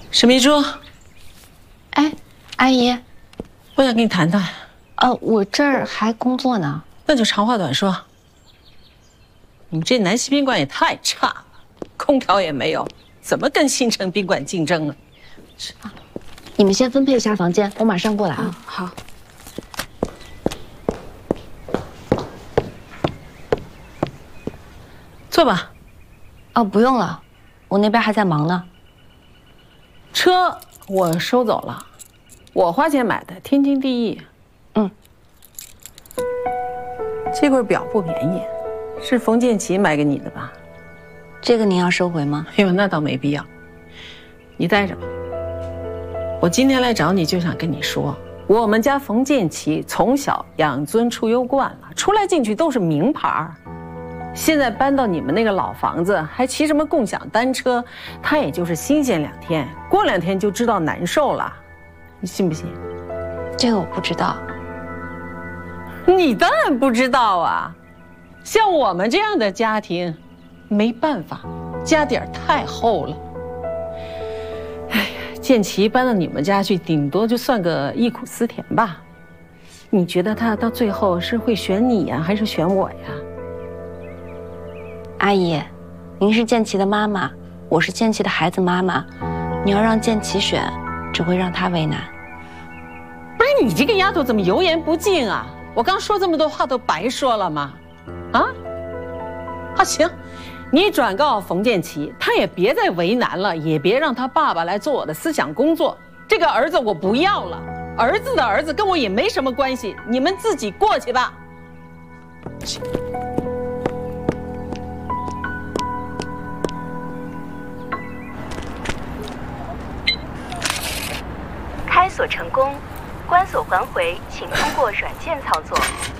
史明珠， 哎，阿姨， 我想跟你谈谈。 我这儿还工作呢。 那就长话短说。你们这南溪宾馆也太差了，空调也没有，怎么跟新城宾馆竞争啊？是啊， 你们先分配一下房间，我马上过来啊。 好。坐吧。 哦，不用了，我那边还在忙呢。 车我收走了，我花钱买的，天经地义。 嗯。 这块表不便宜，是冯建奇买给你的吧？ 这个您要收回吗？ 哎呦，那倒没必要，你带着吧。我今天来找你就想跟你说，我们家冯建奇从小养尊处优惯了，出来进去都是名牌儿。现在搬到你们那个老房子，还骑什么共享单车，他也就是新鲜2天，过2天就知道难受了，你信不信？ 这个我不知道。 你当然不知道啊，像我们这样的家庭，没办法，家底儿太厚了。哎呀，建奇搬到你们家去，顶多就算个忆苦思甜吧。你觉得他到最后是会选你呀，还是选我呀？ 阿姨，您是建奇的妈妈，我是建奇的孩子妈妈，你要让建奇选，只会让他为难。 不是你这个丫头怎么油盐不进啊？我刚说这么多话都白说了吗？啊？好，行，你转告冯建奇，他也别再为难了，也别让他爸爸来做我的思想工作。这个儿子我不要了，儿子的儿子跟我也没什么关系，你们自己过去吧。 开锁成功，关锁还回，请通过软件操作。